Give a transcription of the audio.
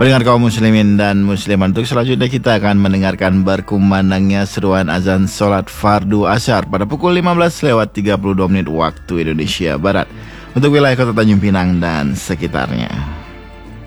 Pendengar kaum muslimin dan muslimat, untuk selanjutnya kita akan mendengarkan berkumandangnya seruan azan sholat fardu asyar pada pukul 15:32 waktu Indonesia Barat untuk wilayah Kota Tanjung Pinang dan sekitarnya.